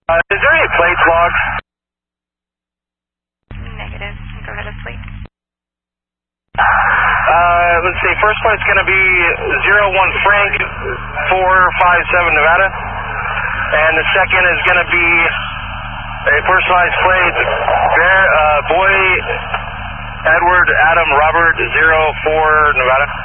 Is there any plates logged? Negative. Go ahead with plate. Let's see. First plate's going to be 01 Frank 457 Nevada. And the second is going to be a personalized plate, Boy Edward Adam Robert 04 Nevada.